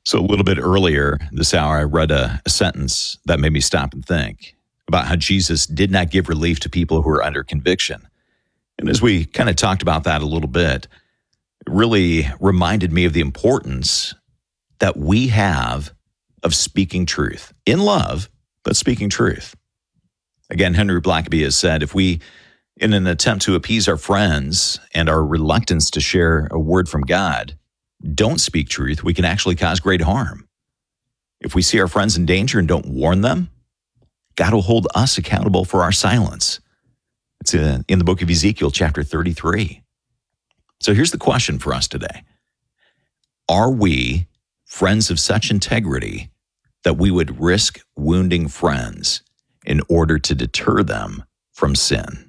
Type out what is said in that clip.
So a little bit earlier this hour, I read a sentence that made me stop and think about how Jesus did not give relief to people who are under conviction. And as we kind of talked about that a little bit, it really reminded me of the importance that we have of speaking truth in love, but speaking truth. Again, Henry Blackaby has said, if we, in an attempt to appease our friends and our reluctance to share a word from God, don't speak truth, we can actually cause great harm. If we see our friends in danger and don't warn them, God will hold us accountable for our silence. It's in the book of Ezekiel, chapter 33. So here's the question for us today. Are we friends of such integrity that we would risk wounding friends in order to deter them from sin?